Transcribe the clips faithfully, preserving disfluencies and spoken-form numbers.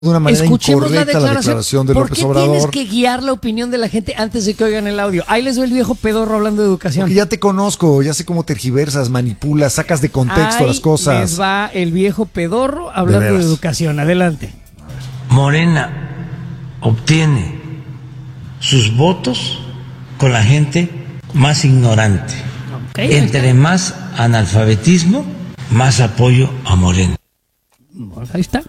de una manera Escuchemos incorrecta la declaración, la declaración de López Obrador. ¿Por qué tienes que guiar la opinión de la gente antes de que oigan el audio? Ahí les doy el viejo pedorro hablando de educación. Porque ya te conozco, ya sé cómo tergiversas, manipulas, sacas de contexto Ahí las cosas. les va el viejo pedorro hablando de, de educación. Adelante. Morena obtiene sus votos con la gente más ignorante. Okay, Entre más analfabetismo, más apoyo a Morena. Ahí está.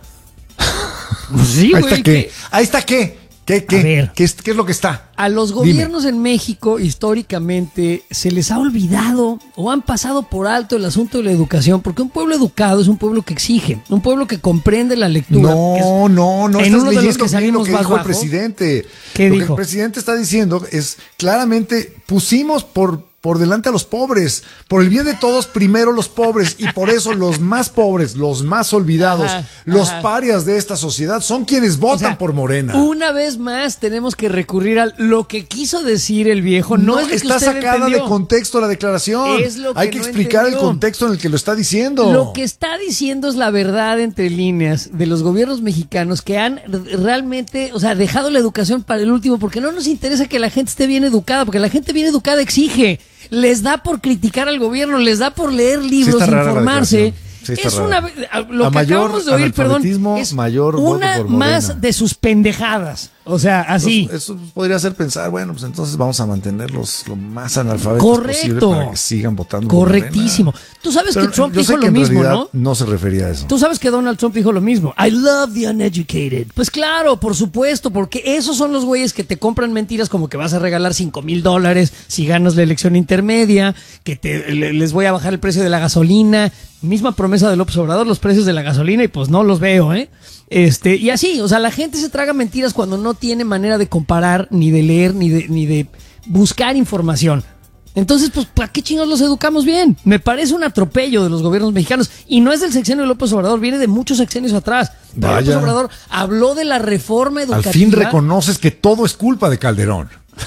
Sí, ahí, está qué. ahí está qué. ¿Qué, qué? Ver, ¿Qué, es, ¿Qué es lo que está? A los gobiernos Dime. en México, históricamente, se les ha olvidado o han pasado por alto el asunto de la educación, porque un pueblo educado es un pueblo que exige, un pueblo que comprende la lectura. No, es, no, no. En uno de los que salimos lo que más dijo bajo. el presidente. ¿Qué lo dijo? que el presidente está diciendo es, claramente, pusimos por... por delante a los pobres, por el bien de todos, primero los pobres, y por eso los más pobres, los más olvidados, ajá, los ajá. parias de esta sociedad son quienes votan o sea, por Morena. Una vez más tenemos que recurrir a lo que quiso decir el viejo, no, no es lo está que usted sacada entendió. de contexto la declaración. Es lo que Hay que no explicar entendió. el contexto en el que lo está diciendo. Lo que está diciendo es la verdad entre líneas de los gobiernos mexicanos que han realmente, o sea, dejado la educación para el último, porque no nos interesa que la gente esté bien educada, porque la gente bien educada exige. Les da por criticar al gobierno, les da por leer libros, sí informarse. Sí es rara. una lo a que mayor acabamos de oír, perdón, es mayor una voto por más de sus pendejadas. O sea, así. Eso, eso podría hacer pensar, bueno, pues entonces vamos a mantenerlos lo más analfabetos Correcto. posible para que sigan votando. Correctísimo. Tú sabes Pero que Trump yo dijo sé que lo en mismo, ¿no? No se refería a eso. Tú sabes que Donald Trump dijo lo mismo. I love the uneducated. Pues claro, por supuesto, porque esos son los güeyes que te compran mentiras como que vas a regalar cinco mil dólares si ganas la elección intermedia, que te, les voy a bajar el precio de la gasolina. Misma promesa de López Obrador, los precios de la gasolina, y pues no los veo, ¿eh? Este, y así, o sea, la gente se traga mentiras cuando no tiene manera de comparar, ni de leer, ni de, ni de buscar información. Entonces, pues, ¿para qué chingados los educamos bien? Me parece un atropello de los gobiernos mexicanos. Y no es del sexenio de López Obrador, viene de muchos sexenios atrás. Pero López Obrador habló de la reforma educativa. Al fin reconoces que todo es culpa de Calderón.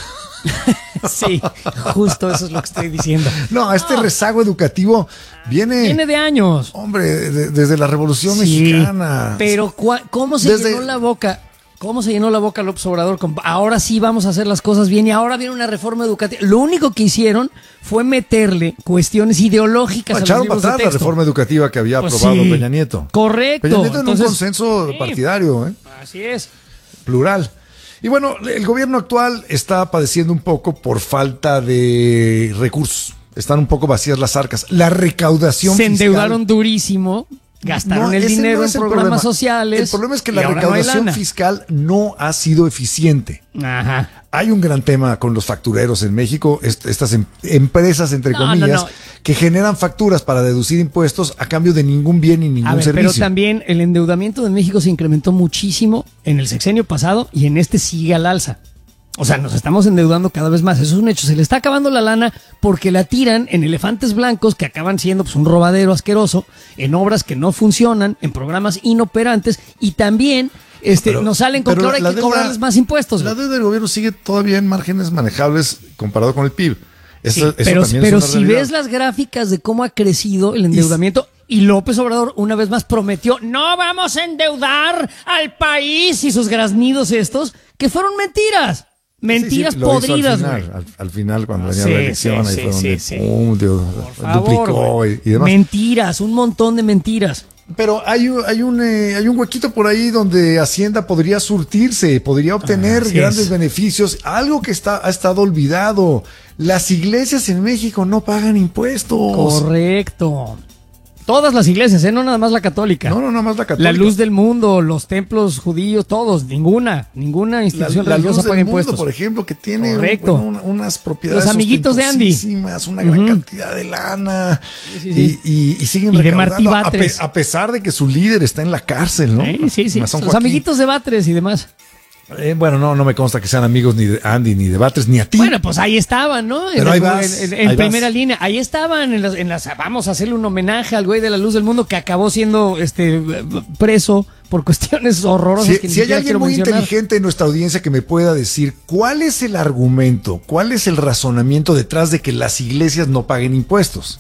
Sí, justo eso es lo que estoy diciendo. No, este no. rezago educativo viene... Viene de años. Hombre, de, desde la Revolución sí, Mexicana. Pero ¿cómo se desde... llenó la boca? ¿Cómo se llenó la boca López Obrador? Con, ahora sí vamos a hacer las cosas bien y ahora viene una reforma educativa. Lo único que hicieron fue meterle cuestiones ideológicas. Echaron para atrás la reforma educativa que había pues aprobado sí. Peña Nieto. Correcto. Peña Nieto en Entonces, un consenso sí, partidario. ¿eh? Así es. Plural. Y bueno, el gobierno actual está padeciendo un poco por falta de recursos. Están un poco vacías las arcas. La recaudación Se fiscal. endeudaron durísimo. Gastaron no, el dinero no en programas problema. sociales. El problema es que la recaudación no fiscal no ha sido eficiente. Ajá. Hay un gran tema con los factureros en México, est estas em empresas, entre no, comillas, no, no. que generan facturas para deducir impuestos a cambio de ningún bien y ningún a ver, servicio. Pero también el endeudamiento de México se incrementó muchísimo en el sexenio pasado y en este sigue al alza. O sea, nos estamos endeudando cada vez más. Eso es un hecho. Se le está acabando la lana porque la tiran en elefantes blancos que acaban siendo pues, un robadero asqueroso, en obras que no funcionan, en programas inoperantes y también este, pero, nos salen con que ahora hay que deuda, cobrarles más impuestos. La deuda del gobierno sigue todavía en márgenes manejables comparado con el P I B. Eso, sí, eso pero también pero es una si realidad. ves las gráficas de cómo ha crecido el endeudamiento... Y López Obrador una vez más prometió, no vamos a endeudar al país y sus graznidos estos, que fueron mentiras. Mentiras sí, sí, podridas, al final, al, al final, cuando venía sí, la elección, sí, ahí sí, fue donde sí, pum, Dios, favor, duplicó y, y demás. Mentiras, un montón de mentiras. Pero hay, hay, un, eh, hay un huequito por ahí donde Hacienda podría surtirse, podría obtener ah, grandes es. beneficios. Algo que está, ha estado olvidado. Las iglesias en México no pagan impuestos. Correcto. Todas las iglesias, ¿eh? No nada más la católica. No, no, nada más la católica. La Luz del Mundo, los templos judíos, todos, ninguna, ninguna institución la, la religiosa Luz paga del impuestos. Mundo, por ejemplo, que tiene Correcto. Un, bueno, unas propiedades los amiguitos de Andy, una gran uh-huh. cantidad de lana sí, sí, sí. Y, y, y siguen y recaudando de a, pe, a pesar de que su líder está en la cárcel, ¿no? Sí, sí, sí. Los amiguitos de Batres y demás. Eh, bueno, no, no me consta que sean amigos ni de Andy, ni de Batres, ni a ti. Bueno, pues ahí estaban, ¿no? Pero en ahí el, vas, en, en ahí primera vas. línea. Ahí estaban en las, en las. Vamos a hacerle un homenaje al güey de la Luz del Mundo que acabó siendo este preso por cuestiones horrorosas. Si, que si hay alguien muy mencionar. inteligente en nuestra audiencia que me pueda decir cuál es el argumento, cuál es el razonamiento detrás de que las iglesias no paguen impuestos.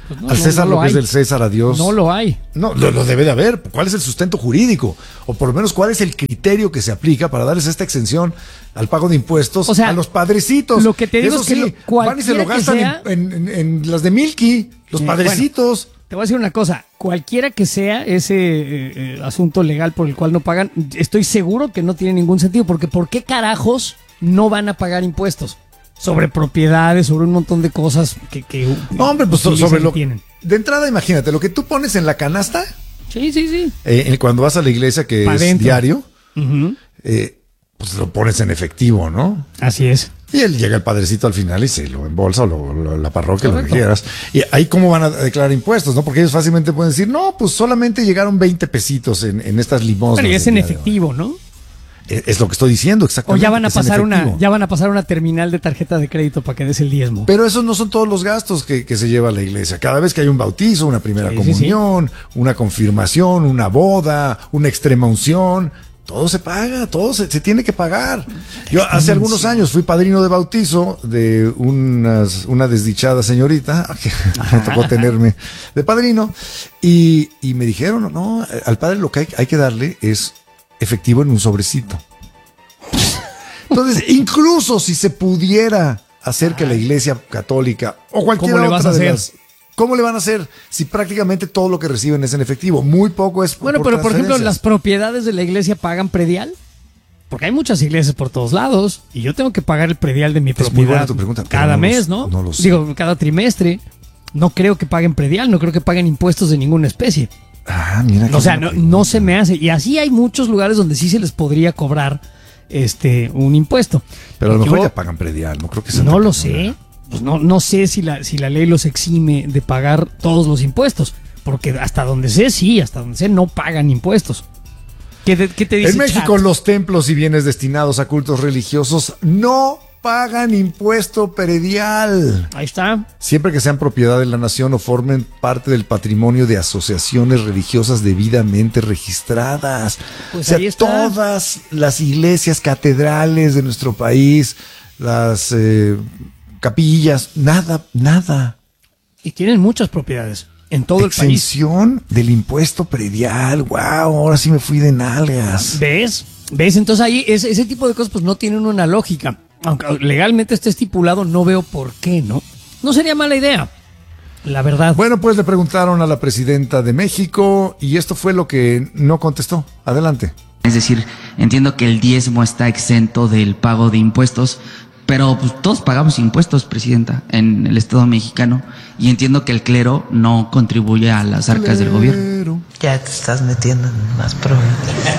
Pues no, Al no, César no lo lo que es hay. del César, a Dios. No lo hay. No, lo, lo debe de haber. ¿Cuál es el sustento jurídico? O por lo menos, ¿cuál es el criterio que se aplica para darles esta exención al pago de impuestos O sea, a los padrecitos? lo que te digo Eso es que sí, lo- van y se lo cualquiera que gastan sea- en, en- en las de Milky, los Eh, padrecitos. Te voy a decir una cosa, cualquiera que sea ese eh, eh, asunto legal por el cual no pagan, estoy seguro que no tiene ningún sentido, porque ¿por qué carajos no van a pagar impuestos? Sobre propiedades, sobre un montón de cosas que... que No, hombre, pues utilizan sobre y lo tienen. de entrada, imagínate, lo que tú pones en la canasta, Sí, sí, sí. eh, cuando vas a la iglesia, que Pa' es dentro. diario, Ujú. eh, pues lo pones en efectivo, ¿no? Así es. Y él llega el padrecito al final y se lo embolsa, o lo, lo- la parroquia, Correcto. lo que quieras. Y ahí cómo van a declarar impuestos, ¿no? Porque ellos fácilmente pueden decir, no, pues solamente llegaron veinte pesitos en, en estas limosnas. Pero ya es del en día de hoy". efectivo, ¿no? Es, es lo que estoy diciendo, O exactamente. ya van a es en pasar una, efectivo. ya van a pasar una terminal de tarjeta de crédito para que des el diezmo. Pero esos no son todos los gastos que, que se lleva la iglesia. Cada vez que hay un bautizo, una primera Sí, sí, sí. comunión, una confirmación, una boda, una extrema unción, todo se paga, todo se, se tiene que pagar. Yo hace algunos años fui padrino de bautizo de unas, una desdichada señorita que me tocó tenerme de padrino y, y me dijeron, no, al padre lo que hay, hay que darle es efectivo en un sobrecito. Entonces, incluso si se pudiera hacer que la iglesia católica o cualquier ¿Cómo le otra vas a de hacer? las- ¿cómo le van a hacer si prácticamente todo lo que reciben es en efectivo? Muy poco es Bueno, pero por ejemplo, las propiedades de la iglesia pagan predial. Porque hay muchas iglesias por todos lados y yo tengo que pagar el predial de mi Es muy propiedad buena tu pregunta, pero cada no lo mes, sé, ¿no? no lo sé. Digo, cada trimestre. No creo que paguen predial, no creo que paguen impuestos de ninguna especie. Ah, mira. O sea, no, no se me hace. Y así hay muchos lugares donde sí se les podría cobrar este un impuesto. Pero a lo mejor Yo ya pagan predial, no creo que sea no tan lo cañón. sé. Pues no, no sé si la, si la ley los exime de pagar todos los impuestos. Porque hasta donde sé, sí, hasta donde sé, no pagan impuestos. ¿Qué te, qué te dice En México, chat? los templos y bienes destinados a cultos religiosos no pagan impuesto predial. Ahí está. Siempre que sean propiedad de la nación o formen parte del patrimonio de asociaciones religiosas debidamente registradas. Pues o sea, ahí está. todas las iglesias catedrales de nuestro país, las eh, capillas, nada, nada. Y tienen muchas propiedades en todo el país. Exención del impuesto predial. Wow, ahora sí me fui de nalgas. ¿Ves? ¿Ves? Entonces ahí ese, ese tipo de cosas pues no tienen una lógica. Aunque legalmente esté estipulado, no veo por qué, ¿no? No sería mala idea, la verdad. Bueno, pues le preguntaron a la presidenta de México y esto fue lo que no contestó. Adelante. Es decir, entiendo que el diezmo está exento del pago de impuestos, pero pues, todos pagamos impuestos, presidenta, en el Estado mexicano, y entiendo que el clero no contribuye a las arcas del gobierno. Pero- Ya te estás metiendo en más problemas.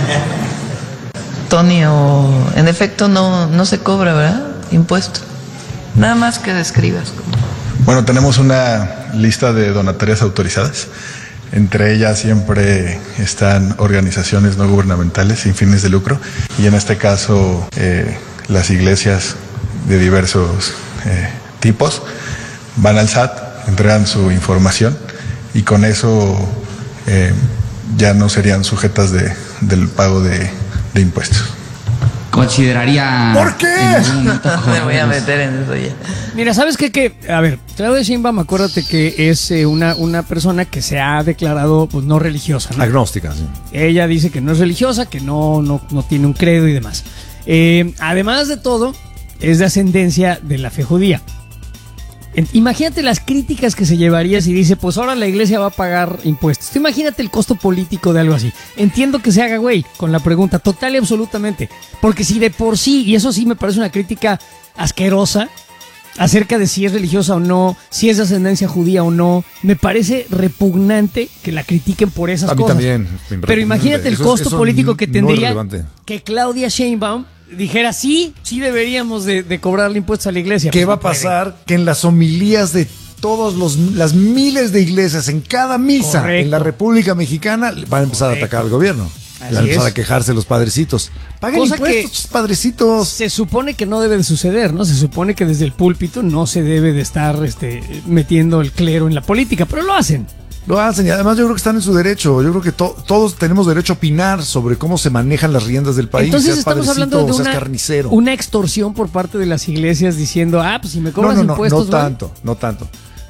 Tony, o en efecto no, no se cobra, ¿verdad? Impuesto. Nada más que describas. Bueno, tenemos una lista de donatarias autorizadas. Entre ellas siempre están organizaciones no gubernamentales sin fines de lucro y en este caso eh, las iglesias de diversos eh, tipos van al S A T, entregan su información y con eso eh, ya no serían sujetas de, del pago de, de impuestos. Consideraría... ¿Por qué? en algún momento No me voy a cobrarlos. meter en eso ya. Mira, ¿sabes qué? Que, a ver, Claudia Sheinbaum, acuérdate que es eh, una, una persona que se ha declarado pues no religiosa, ¿no? Agnóstica, sí. Ella dice que no es religiosa, que no, no, no tiene un credo y demás. Eh, además de todo, es de ascendencia de la fe judía. En- Imagínate las críticas que se llevaría si dice, pues ahora la iglesia va a pagar impuestos. Tú imagínate el costo político de algo así. Entiendo que se haga güey con la pregunta, total y absolutamente. Porque si de por sí, y eso sí me parece una crítica asquerosa, acerca de si es religiosa o no, si es de ascendencia judía o no, me parece repugnante que la critiquen por esas A mí cosas. también, me Pero repugnante. imagínate el Eso es- costo eso político n- que no es tendría relevante. que Claudia Sheinbaum dijera sí, sí deberíamos de, de cobrarle impuestos a la iglesia. ¿Qué Pues va a no puede. pasar? Que en las homilías de todas las miles de iglesias, en cada misa Correcto. en la República Mexicana, van a empezar Correcto. a atacar al gobierno. Así Van a empezar es. a quejarse los padrecitos. Paguen Cosa impuestos, que- chis padrecitos. Se supone que no debe de suceder, ¿no? Se supone que desde el púlpito no se debe de estar este, metiendo el clero en la política, pero lo hacen. Lo hacen y además yo creo que están en su derecho. Yo creo que to- todos tenemos derecho a opinar sobre cómo se manejan las riendas del país. Entonces seas estamos padrecito hablando de o seas una, carnicero. una extorsión por parte de las iglesias diciendo, ah, pues si me no, cobras no, no, impuestos, no güey. tanto, no tanto.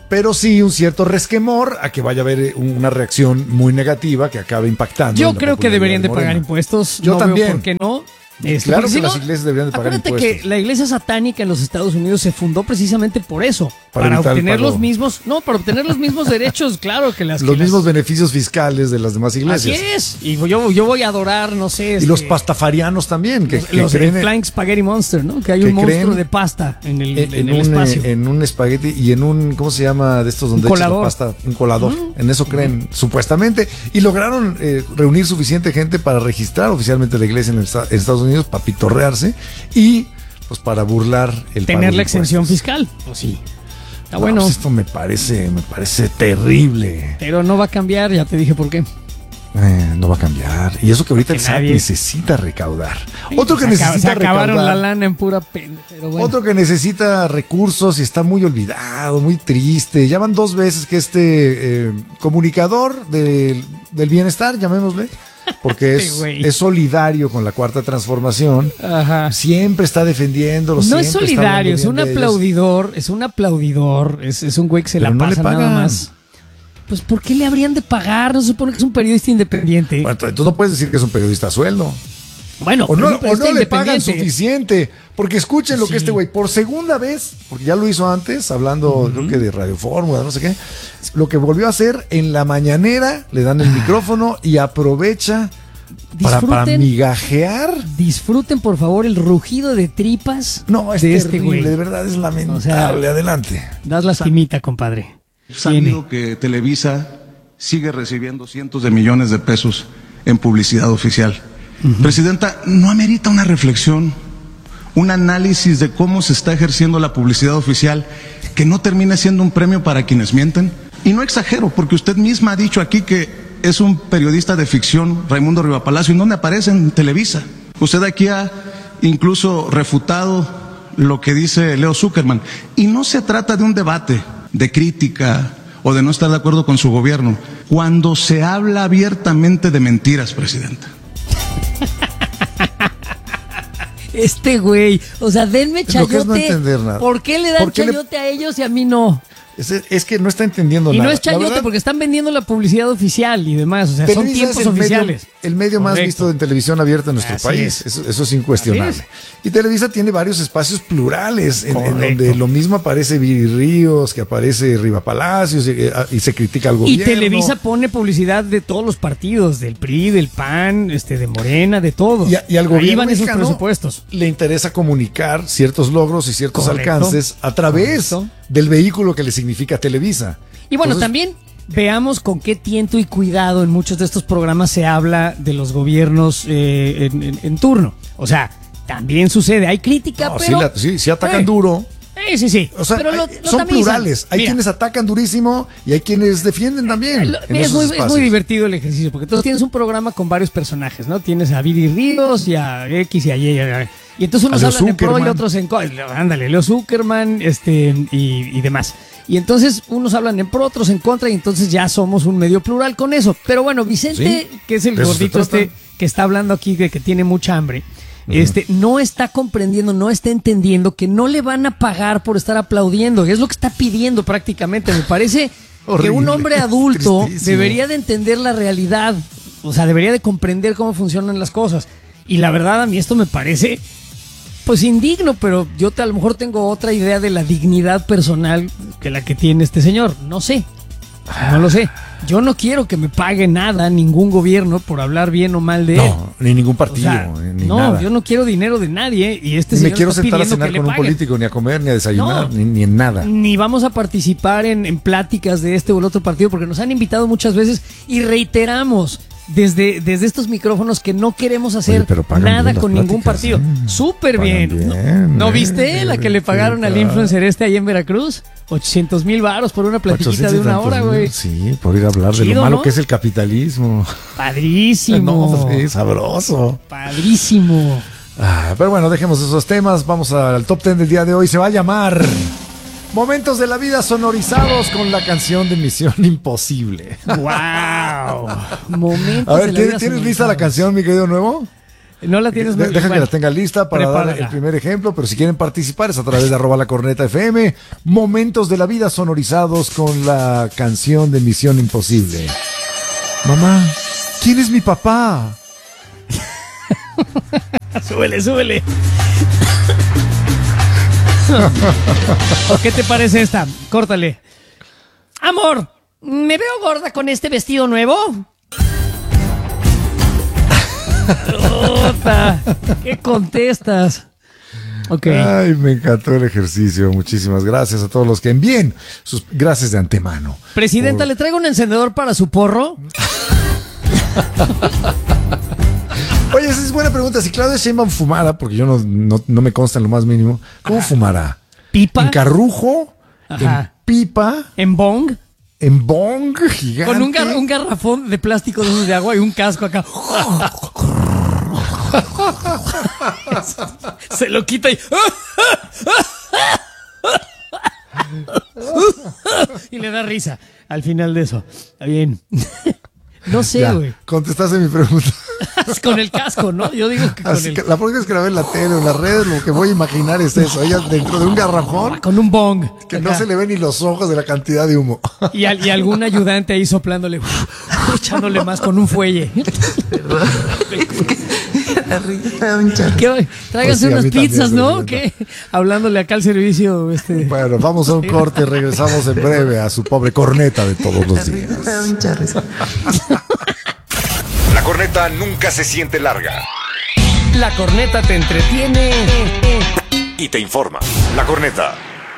pero sí un cierto resquemor a que vaya a haber una reacción muy negativa que acabe impactando. Yo creo que deberían de, de pagar impuestos. Yo no también. Veo ¿por qué no? Este, claro que si las no, iglesias deberían de pagar acuérdate impuestos. Que la iglesia satánica en los Estados Unidos se fundó precisamente por eso, para, para obtener los mismos, no, para obtener los mismos derechos, claro que las los que mismos las... beneficios fiscales de las demás iglesias. Así es. Y yo, yo voy a adorar, no sé, y este, los pastafarianos también, que, los, que los creen en, Flying Spaghetti Monster, ¿no? Que hay que un monstruo creen de pasta en el, en, en en el un, espacio. eh, en un espagueti y en un, ¿cómo se llama? De estos donde un echas la colador. pasta, un colador. Uh-huh. En eso creen, uh-huh. supuestamente, y lograron eh, reunir suficiente gente para registrar oficialmente la iglesia en, el, en Estados Unidos, para pitorrearse y pues para burlar el tener pago la de exención impuestos. fiscal. Pues sí. Está No, bueno. pues esto me parece, me parece terrible. Pero no va a cambiar, ya te dije por qué. Eh, no va a cambiar. Y eso que ahorita Porque el S A T nadie... necesita recaudar. Otro que se necesita acab- se acabaron recaudar. la lana en pura pena. Pero bueno. Otro que necesita recursos y está muy olvidado, muy triste. Ya van dos veces que este eh, comunicador del, del bienestar, llamémosle, porque es, Sí, es solidario con la cuarta transformación. Ajá. Siempre está defendiéndolo. No es siempre está solidario, hablando es bien un de ellos. aplaudidor, es un aplaudidor, es, es un güey que se Pero la no le pasa nada pagan. más. Pues ¿por qué le habrían de pagar? No se supone que es un periodista independiente. Bueno, entonces tú no puedes decir que es un periodista a sueldo. Bueno, O no, pero es un o periodista no le pagan independiente. suficiente. Porque escuchen lo Sí. que este güey, por segunda vez, porque ya lo hizo antes, hablando uh-huh. creo que de Radio Fórmula, no sé qué, lo que volvió a hacer en la mañanera, le dan el micrófono y aprovecha para, para migajear. Disfruten, por favor, el rugido de tripas No, es de terrible, este güey. de verdad es lamentable. O sea, adelante. Das lastimita, compadre. Sabido que Televisa sigue recibiendo cientos de millones de pesos en publicidad oficial. Uh-huh. Presidenta, ¿no amerita una reflexión, un análisis de cómo se está ejerciendo la publicidad oficial que no termine siendo un premio para quienes mienten? Y no exagero, porque usted misma ha dicho aquí que es un periodista de ficción, Raimundo Rivapalacio, ¿en dónde aparece? En Televisa. Usted aquí ha incluso refutado lo que dice Leo Zuckerman. Y no se trata de un debate de crítica o de no estar de acuerdo con su gobierno. Cuando se habla abiertamente de mentiras, presidenta. Este güey, o sea, denme chayote. Lo que es no entender nada. ¿Por qué le dan ¿Por qué le- chayote a ellos y a mí no? Es, es que no está entendiendo Y nada. no es chayote La verdad, porque están vendiendo la publicidad oficial y demás. O sea, son Televisa tiempos es el oficiales. Medio, el medio más Correcto. visto en televisión abierta en nuestro Así país. es. Eso, eso es incuestionable. Así Y Televisa tiene varios espacios plurales en, en Correcto. donde lo mismo aparece Viri Ríos, que aparece Riva Palacios y, y se critica al Y gobierno. Televisa pone publicidad de todos los partidos, del P R I, del P A N, este, de Morena, de todos. Y, a- y al Ahí gobierno van esos mexicano presupuestos. le interesa comunicar ciertos logros y ciertos Correcto. alcances a través Correcto. del vehículo que le significa Televisa. Y bueno, Entonces, también veamos con qué tiento y cuidado en muchos de estos programas se habla de los gobiernos eh, en, en- en turno. O sea, también sucede, hay crítica, no, sí, pero... la- sí, sí atacan Eh, duro. Sí, sí, sí. O sea, pero lo- hay- lo son tamizan. plurales. Hay Mira, quienes atacan durísimo y hay quienes defienden también. Lo- en es, esos muy, es espacios. muy divertido el ejercicio, porque tú tienes un programa con varios personajes, ¿no? Tienes a Viri Ríos y a X y a Y. Y entonces unos A Leo hablan en pro y Zuckerman. otros en contra. Ándale, Leo Zuckerman este, y, y demás. Y entonces unos hablan en pro, otros en contra, y entonces ya somos un medio plural con eso. Pero bueno, Vicente, Sí, que es el de eso se gordito trata. este que está hablando aquí de que tiene mucha hambre, este, no está comprendiendo, no está entendiendo que no le van a pagar por estar aplaudiendo. Es lo que está pidiendo prácticamente. Me parece que Horrible, un hombre adulto tristísimo. debería de entender la realidad. O sea, debería de comprender cómo funcionan las cosas. Y la verdad, a mí esto me parece, pues, indigno, pero yo te, a lo mejor tengo otra idea de la dignidad personal que la que tiene este señor. No sé. No lo sé. Yo no quiero que me pague nada ningún gobierno por hablar bien o mal de él. No, ni ningún O partido, sea, eh, ni no, nada. yo no quiero dinero de nadie y este Ni me señor quiero está sentar a pidiendo cenar que le con un paguen. político, ni a comer, ni a desayunar, No. ni, ni en nada. Ni vamos a participar en, en pláticas de este o el otro partido porque nos han invitado muchas veces y reiteramos desde, desde estos micrófonos que no queremos hacer Oye, pero pagan nada bien las con ningún pláticas, partido. ¿eh? Súper Pagan bien. ¿No, bien, ¿no ¿eh? viste la que le pagaron al Sí, influencer este ahí en Veracruz? ochocientos mil varos por una platiquita de una hora, güey. Sí, por ir a hablar de Chido, lo malo ¿no? que es el capitalismo. Padrísimo. No, sí, sabroso. Padrísimo. Ah, pero bueno, dejemos esos temas. Vamos al top ten del día de hoy. Se va a llamar Momentos de la vida sonorizados con la canción de Misión Imposible. Wow. Momentos A ver, de la ¿tienes, vida ¿tienes lista la sonorizados. canción, mi querido nuevo? No la tienes muy Deja bueno, que la tenga lista para prepárala. dar el primer ejemplo, pero si quieren participar es a través de arroba la corneta F M. Momentos de la vida sonorizados con la canción de Misión Imposible. Mamá, ¿quién es mi papá? Súbele, súbele. ¿O qué te parece esta? Córtale. Amor, ¿me veo gorda con este vestido nuevo? Ota, ¿qué contestas? Ok. Ay, me encantó el ejercicio. Muchísimas gracias a todos los que envíen sus gracias de antemano. Presidenta, Por- ¿le traigo un encendedor para su porro? Oye, esa es buena pregunta. Si Claudia Sheinbaum fumara, porque yo no, no, no me consta en lo más mínimo, ¿cómo fumará? ¿Pipa? ¿En carrujo? Ajá. ¿En pipa? ¿En bong? ¿En bong gigante? Con un, gar- un garrafón de plástico de, esos de agua y un casco acá. Se lo quita y... y le da risa al final de eso. Está bien. No sé, Ya, güey. contestaste mi pregunta. Con el casco, ¿no? Yo digo que con Así el... que la próxima vez que la veo en la tele o en las redes, lo que voy a imaginar es eso. Ella dentro de un garrafón Con un bong. que no Acá. se le ven ni los ojos de la cantidad de humo. Y, al- y algún ayudante ahí soplándole, echándole más con un fuelle. ¿Qué? Tráigase Pues sí, a unas mí también, pizzas, ¿no? presidenta. ¿Qué? Hablándole acá al servicio. Este... Bueno, vamos a un corte y regresamos en breve a su pobre corneta de todos los días. La corneta nunca se siente larga La corneta te entretiene y te informa. La corneta.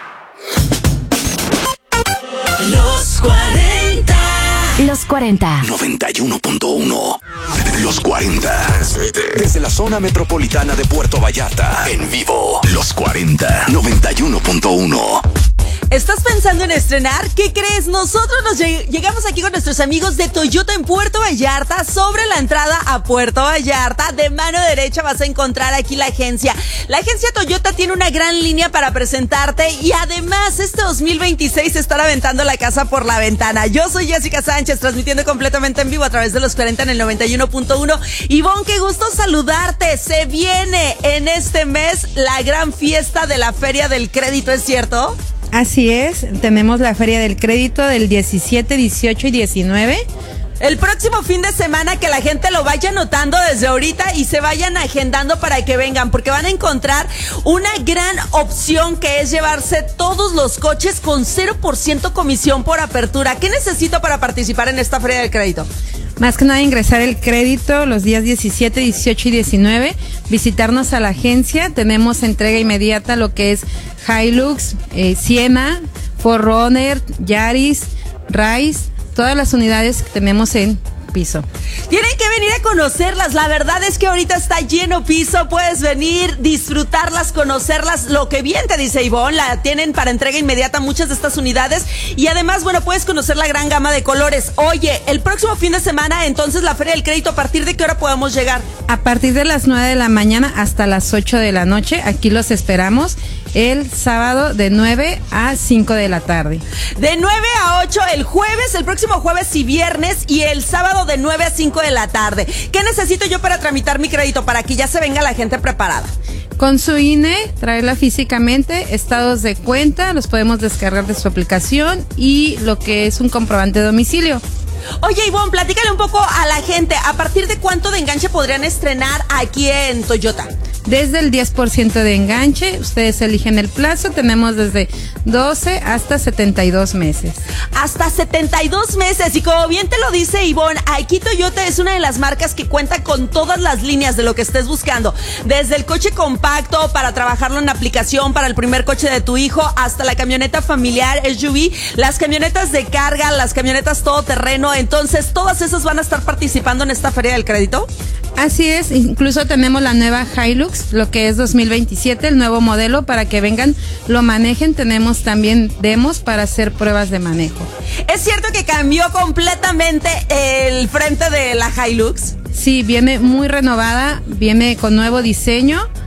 Los cuarenta. Los cuarenta. noventa y uno punto uno. Los cuarenta. Desde la zona metropolitana de Puerto Vallarta. En vivo. Los cuarenta. noventa y uno punto uno. ¿Estás pensando en estrenar? ¿Qué crees? Nosotros nos lleg- llegamos aquí con nuestros amigos de Toyota en Puerto Vallarta. Sobre la entrada a Puerto Vallarta, de mano derecha vas a encontrar aquí la agencia. La agencia Toyota tiene una gran línea para presentarte y además este dos mil veintiséis estará aventando la casa por la ventana. Yo soy Jessica Sánchez, transmitiendo completamente en vivo a través de los cuarenta en el noventa y uno punto uno. Ivonne, qué gusto saludarte. Se viene en este mes la gran fiesta de la Feria del Crédito, ¿es cierto? Así es, tenemos la Feria del Crédito del diecisiete, dieciocho y diecinueve. El próximo fin de semana, que la gente lo vaya anotando desde ahorita y se vayan agendando para que vengan, porque van a encontrar una gran opción que es llevarse todos los coches con cero por ciento comisión por apertura. ¿Qué necesito para participar en esta Feria del Crédito? Más que nada ingresar el crédito los días diecisiete, dieciocho y diecinueve, visitarnos a la agencia, tenemos entrega inmediata lo que es Hilux, eh, Siena, cuatro runner, Yaris, Rise, todas las unidades que tenemos en piso. Tienen que venir a conocerlas, la verdad es que ahorita está lleno piso, puedes venir, disfrutarlas, conocerlas, lo que bien te dice Ivonne, la tienen para entrega inmediata muchas de estas unidades y además, bueno, puedes conocer la gran gama de colores. Oye, el próximo fin de semana, entonces la Feria del Crédito, ¿a partir de qué hora podemos llegar? A partir de las nueve de la mañana hasta las ocho de la noche, aquí los esperamos el sábado de nueve a cinco de la tarde. De nueve a ocho el jueves, el próximo jueves y viernes, y el sábado de nueve a cinco de la tarde. ¿Qué necesito yo para tramitar mi crédito para que ya se venga la gente preparada? Con su I N E, traerla físicamente, estados de cuenta, los podemos descargar de su aplicación y lo que es un comprobante de domicilio. Oye, Ivonne, platícale un poco a la gente, ¿a partir de cuánto de enganche podrían estrenar aquí en Toyota? Desde el diez por ciento de enganche, ustedes eligen el plazo, tenemos desde doce hasta setenta y dos meses. Hasta setenta y dos meses, y como bien te lo dice Ivonne, aquí Toyota es una de las marcas que cuenta con todas las líneas de lo que estés buscando, desde el coche compacto para trabajarlo en aplicación para el primer coche de tu hijo, hasta la camioneta familiar S U V, las camionetas de carga, las camionetas todoterreno. Entonces, ¿todas esas van a estar participando en esta Feria del Crédito? Así es, incluso tenemos la nueva Hilux, lo que es dos mil veintisiete, el nuevo modelo para que vengan, lo manejen. Tenemos también demos para hacer pruebas de manejo. ¿Es cierto que cambió completamente el frente de la Hilux? Sí, viene muy renovada, viene con nuevo diseño.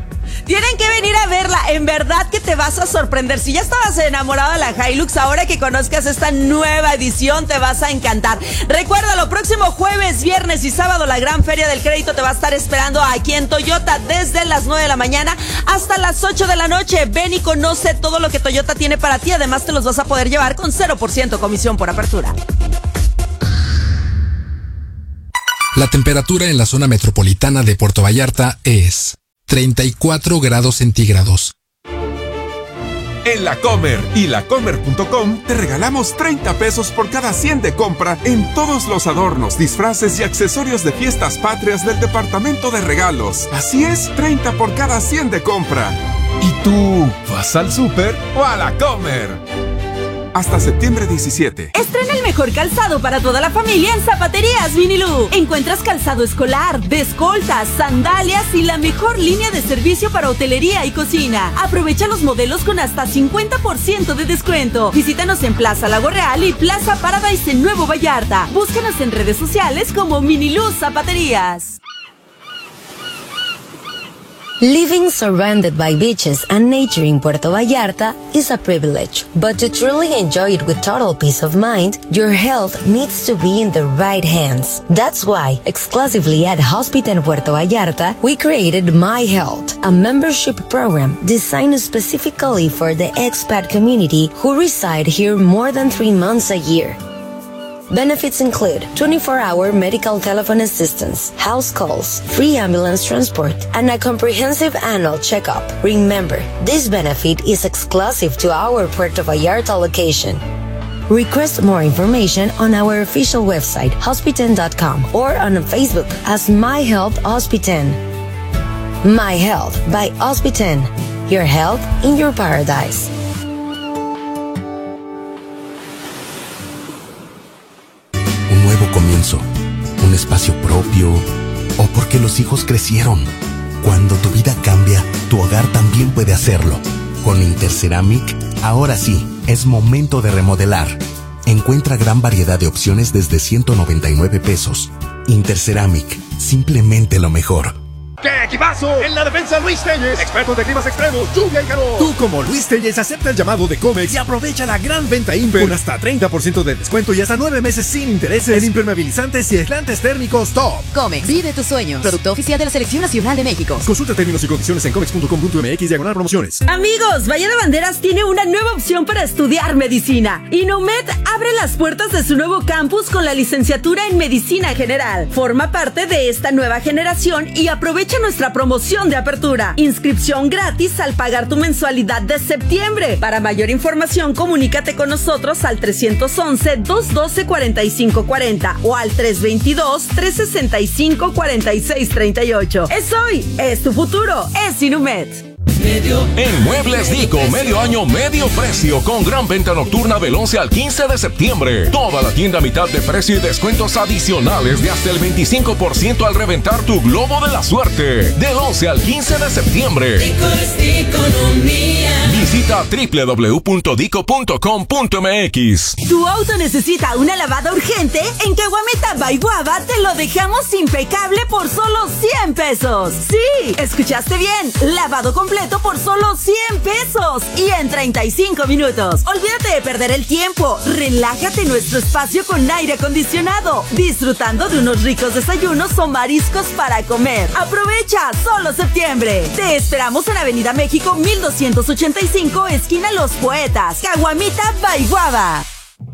Tienen que venir a verla. En verdad que te vas a sorprender. Si ya estabas enamorado de la Hilux, ahora que conozcas esta nueva edición te vas a encantar. Recuérdalo, próximo jueves, viernes y sábado la Gran Feria del Crédito te va a estar esperando aquí en Toyota desde las nueve de la mañana hasta las ocho de la noche. Ven y conoce todo lo que Toyota tiene para ti. Además te los vas a poder llevar con cero por ciento comisión por apertura. La temperatura en la zona metropolitana de Puerto Vallarta es treinta y cuatro grados centígrados. En La Comer y la comer punto com te regalamos treinta pesos por cada cien de compra en todos los adornos, disfraces y accesorios de fiestas patrias del departamento de regalos. Así es, treinta por cada cien de compra. ¿Y tú vas al súper o a La Comer? Hasta septiembre diecisiete. Estrena el mejor calzado para toda la familia en Zapaterías Vinilú. Encuentras calzado escolar, de escoltas, sandalias y la mejor línea de servicio para hotelería y cocina. Aprovecha los modelos con hasta cincuenta por ciento de descuento. Visítanos en Plaza Lago Real y Plaza Paradise en Nuevo Vallarta. Búscanos en redes sociales como Vinilú Zapaterías. Living surrounded by beaches and nature in Puerto Vallarta is a privilege, but to truly enjoy it with total peace of mind, your health needs to be in the right hands. That's why, exclusively at Hospital Puerto Vallarta, we created My Health, a membership program designed specifically for the expat community who reside here more than three months a year. Benefits include twenty-four hour medical telephone assistance, house calls, free ambulance transport, and a comprehensive annual checkup. Remember, this benefit is exclusive to our Puerto Vallarta location. Request more information on our official website, hospiten dot com, or on Facebook as My Health Hospiten. My Health by Hospiten. Your health in your paradise. Comienzo, un espacio propio o porque los hijos crecieron. Cuando tu vida cambia, tu hogar también puede hacerlo. Con Interceramic, ahora sí, es momento de remodelar. Encuentra gran variedad de opciones desde ciento noventa y nueve pesos. Interceramic, simplemente lo mejor. ¡Qué equipazo! En la defensa Luis Telles, expertos de climas extremos, lluvia y calor. Tú como Luis Telles acepta el llamado de Comex y aprovecha la gran venta Imper con hasta treinta por ciento de descuento y hasta nueve meses sin intereses en impermeabilizantes y aislantes térmicos top. Comex, vive tus sueños. Producto oficial de la Selección Nacional de México. Consulta términos y condiciones en comex punto com punto m x diagonal promociones. Amigos, Valle de Banderas tiene una nueva opción para estudiar medicina. Inumet abre las puertas de su nuevo campus con la licenciatura en Medicina General. Forma parte de esta nueva generación y aprovecha nuestra promoción de apertura. Inscripción gratis al pagar tu mensualidad de septiembre. Para mayor información, comunícate con nosotros al tres once, dos uno dos, cuatro cinco cuatro cero o al tres dos dos, tres seis cinco, cuatro seis tres ocho. Es hoy, es tu futuro, es Inumet. En Muebles Dico, medio año, medio precio, con gran venta nocturna del once al quince de septiembre. Toda la tienda a mitad de precio y descuentos adicionales de hasta el veinticinco por ciento al reventar tu globo de la suerte. Del once al quince de septiembre. Dico es economía. Visita doble u doble u doble u punto dico punto com punto m x. ¿Tu auto necesita una lavada urgente? En Caguamita by Guava te lo dejamos impecable por solo cien pesos. Sí, escuchaste bien. Lavado completo por solo cien pesos y en treinta y cinco minutos. Olvídate de perder el tiempo. Relájate en nuestro espacio con aire acondicionado, disfrutando de unos ricos desayunos o mariscos para comer. Aprovecha solo septiembre. Te esperamos en Avenida México mil doscientos ochenta y cinco, esquina Los Poetas, Caguamita by Guava.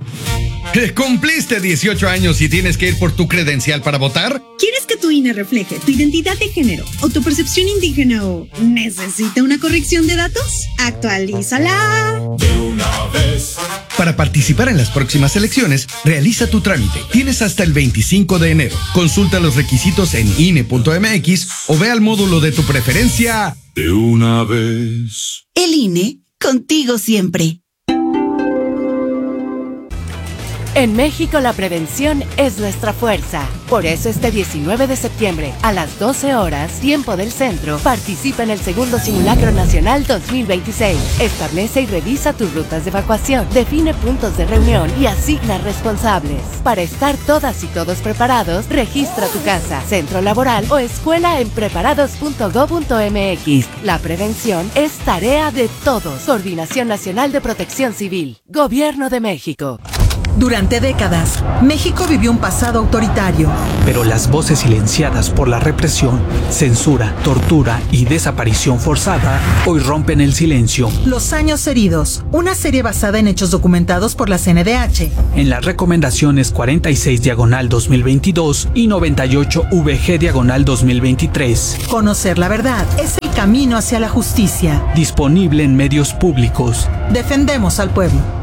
¿Cumpliste dieciocho años y tienes que ir por tu credencial para votar? ¿Quieres que tu I N E refleje tu identidad de género o tu percepción indígena o necesita una corrección de datos? ¡Actualízala! De una vez. Para participar en las próximas elecciones, realiza tu trámite. Tienes hasta el veinticinco de enero. Consulta los requisitos en I N E punto m x o ve al módulo de tu preferencia. De una vez. El I N E, contigo siempre. En México la prevención es nuestra fuerza. Por eso este diecinueve de septiembre a las doce horas, tiempo del centro, participa en el segundo Simulacro Nacional dos mil veintiséis. Establece y revisa tus rutas de evacuación, define puntos de reunión y asigna responsables. Para estar todas y todos preparados, registra tu casa, centro laboral o escuela en preparados punto gob punto eme equis. La prevención es tarea de todos. Coordinación Nacional de Protección Civil. Gobierno de México. Durante décadas, México vivió un pasado autoritario. Pero las voces silenciadas por la represión, censura, tortura y desaparición forzada hoy rompen el silencio. Los años heridos, una serie basada en hechos documentados por la C N D H. En las recomendaciones cuarenta y seis diagonal dos mil veintidós y noventa y ocho V G diagonal dos mil veintitrés. Conocer la verdad es el camino hacia la justicia. Disponible en medios públicos. Defendemos al pueblo.